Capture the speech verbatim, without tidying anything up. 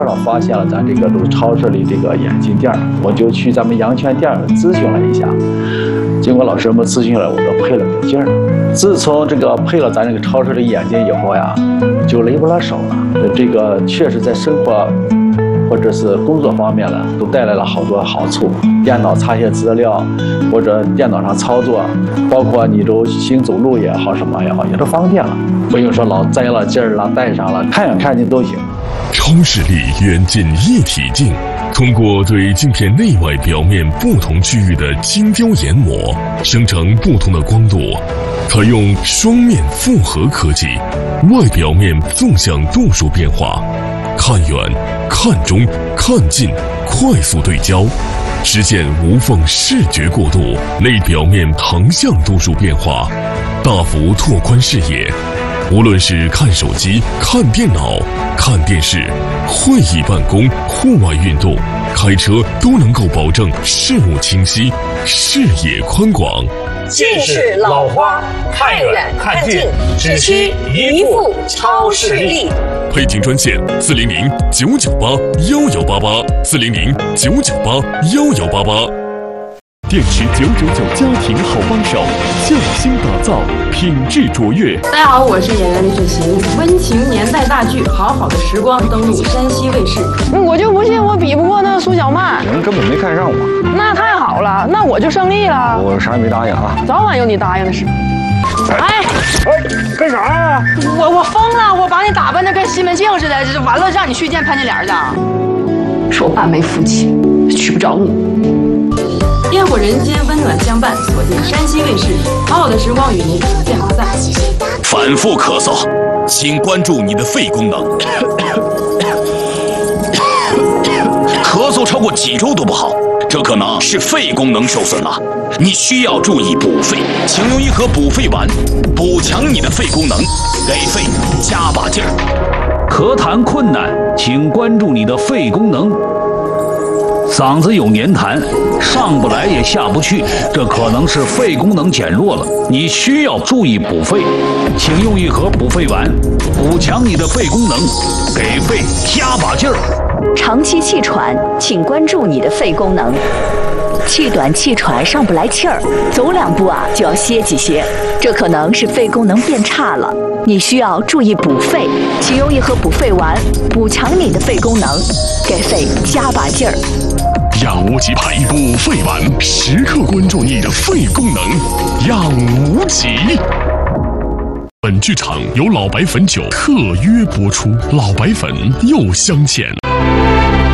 发现了咱这个都超市里这个眼镜店，我就去咱们阳泉店咨询了一下。经过老师们咨询了，我就配了个镜儿。自从这个配了咱这个超市的眼镜以后呀，就累不了手了。这个确实在生活或者是工作方面呢，都带来了好多好处。电脑查些资料，或者电脑上操作，包括你都行走路也好，什么也好，也都方便了。不用说老摘了镜儿了，戴上了，看远看近都行。 超视力远近一体镜，通过对镜片内外表面不同区域的精雕研磨，生成不同的光度。采用双面复合科技，外表面纵向度数变化，看远、看中、看近，快速对焦，实现无缝视觉过渡；内表面横向度数变化，大幅拓宽视野。无论是看手机、看电脑、看电视、会议办公、户外运动、开车，都能够保证视物清晰、视野宽广。 近视老花，看远看近，只需一副超视力。 配镜专线：四零零九九八幺幺八八，四零零九九八幺幺八八。电池九九九家庭好帮手，匠心打造，品质卓越。 大家好，我是演员李雪琴。温情年代大剧《好好的时光》登陆山西卫视。我就不信我比不过那个苏小曼。 你们根本没看上我。 那太好了，那我就胜利了。 我啥也没答应啊。 早晚有你答应的事。哎哎，干啥呀？ 我我疯了！我把你打扮的跟西门庆似的，这完了让你去见潘金莲去。说我半没福气，娶不着你。烟火人间，温暖相伴，锁定山西卫视，好好的时光与您不见不散。 反复咳嗽，请关注你的肺功能。咳嗽超过几周都不好，这可能是肺功能受损了，你需要注意补肺。请用一盒补肺丸，补强你的肺功能，给肺加把劲儿。 咳痰困难，请关注你的肺功能。嗓子有黏痰，上不来也下不去，这可能是肺功能减弱了，你需要注意补肺。请用一盒补肺丸，补强你的肺功能，给肺加把劲儿。 长期气喘，请关注你的肺功能。气短气喘上不来气儿，走两步啊就要歇几歇，这可能是肺功能变差了，你需要注意补肺。请用一盒补肺丸，补强你的肺功能，给肺加把劲儿。 养无极牌补肺丸，时刻关注你的肺功能，养无极。本剧场由老白粉酒特约播出，老白粉又镶嵌。